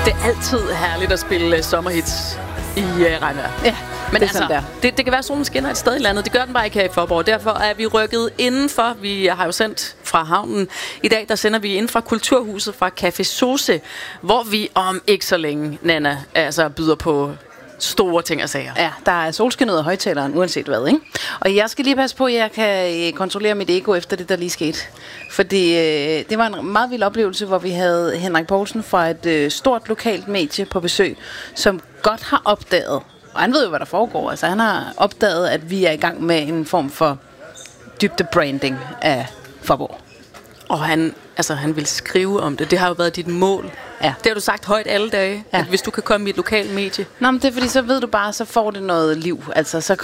Det er altid herligt at spille sommerhits i regnvejr. Ja, men det er altså, det kan være, at solen skinner et sted i landet. Det gør den bare ikke her i Faaborg. Derfor er vi rykket indenfor. Vi har jo sendt fra havnen. I dag der sender vi ind fra Kulturhuset fra Café Sose, hvor vi om ikke så længe, Nanna, altså byder på store ting og sager. Ja, der er solskin ud af højtaleren, uanset hvad, ikke? Og jeg skal lige passe på, at jeg kan kontrollere mit ego efter det, der lige skete. Fordi det var en meget vild oplevelse, hvor vi havde Henrik Poulsen fra et stort lokalt medie på besøg, som godt har opdaget, og han ved jo, hvad der foregår, altså han har opdaget, at vi er i gang med en form for dybde branding af Faaborg. Og han vil skrive om det. Det har jo været dit mål. Ja. Det har du sagt højt alle dage, at hvis du kan komme i et lokalt medie. Nå, men det er fordi, så ved du bare, så får det noget liv. Altså, så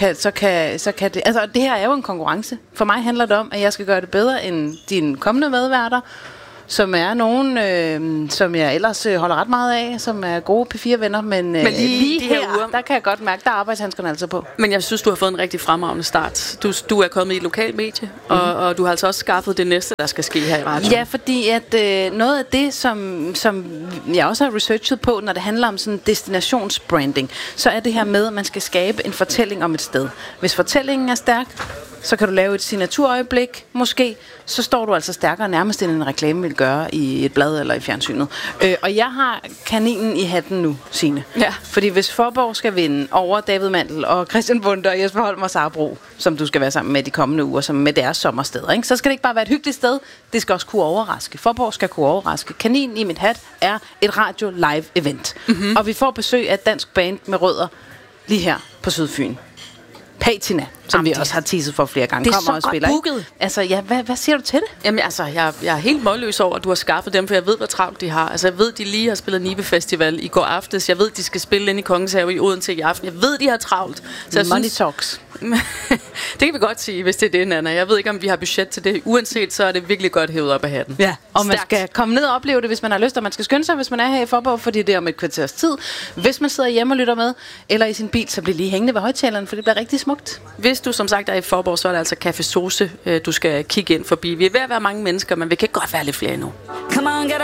kan det... Altså, det her er jo en konkurrence. For mig handler det om, at jeg skal gøre det bedre end dine kommende medværter, som er nogen, som jeg ellers holder ret meget af, som er gode P4-venner, men lige her uger, der kan jeg godt mærke, der er arbejdshandskerne altså på. Men jeg synes, du har fået en rigtig fremragende start. Du er kommet i et lokalt medie, og du har altså også skaffet det næste, der skal ske her i radioen. Ja, fordi at noget af det, som jeg også har researchet på, når det handler om sådan destinationsbranding, så er det her med, at man skal skabe en fortælling om et sted. Hvis fortællingen er stærk, så kan du lave et signaturøjeblik, måske, så står du altså stærkere nærmest end en reklame vil gøre i et blad eller i fjernsynet. Og jeg har kaninen i hatten nu, Signe. Ja. Fordi hvis Faaborg skal vinde over David Mandel og Christian Bunter og Jesper Holm og Sara Bro, som du skal være sammen med de kommende uger, som med deres sommersteder, ikke? Så skal det ikke bare være et hyggeligt sted, det skal også kunne overraske. Faaborg skal kunne overraske. Kaninen i mit hat er et radio live event. Mm-hmm. Og vi får besøg af et dansk band med rødder lige her på Sydfyn. Patina, som vi også har teaset for flere gange. Det er kommer så og godt spiller, booket. Altså, ja, hvad siger du til det? Jamen altså, jeg er helt målløs over, at du har skaffet dem, for jeg ved, hvor travlt de har. Altså, jeg ved, de lige har spillet Nibe Festival i går aftes. Jeg ved, de skal spille ind i Kongens Have i Odense i aften. Jeg ved, de har travlt. Så jeg Money synes, talks. det kan vi godt sige, hvis det er det, Nanna. Jeg ved ikke, om vi har budget til det. Uanset, så er det virkelig godt hævet op af hatten. Ja, og man Stærkt. skal komme ned og opleve det, hvis man har lyst, og man skal skynde sig, hvis man er her i Faaborg, fordi det er om et kvarters tid. Hvis man sidder hjemme og lytter med, eller i sin bil, så bliver lige hængende ved højtaleren, for det bliver rigtig smukt. Hvis du som sagt er i Faaborg, så er det altså Café Sose, du skal kigge ind forbi. Vi er ved at være mange mennesker, men vi kan godt være lidt flere endnu.